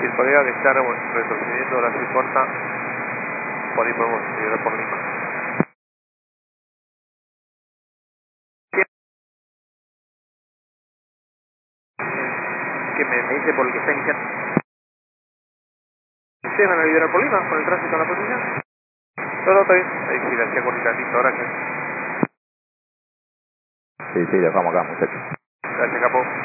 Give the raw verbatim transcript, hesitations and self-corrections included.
circularidad de Sherwood, retrocediendo la seis corta, por ahí podemos llegar por Lima. ¿Qué me, me dice por el que está iniciando? ¿Ustedes van a liberar por Lima con el tránsito en la posición? No, no, está bien. Ahí sí, la hacía cortita, listo, gracias. Sí, sí, dejamos acá, muchachos. Gracias, capo.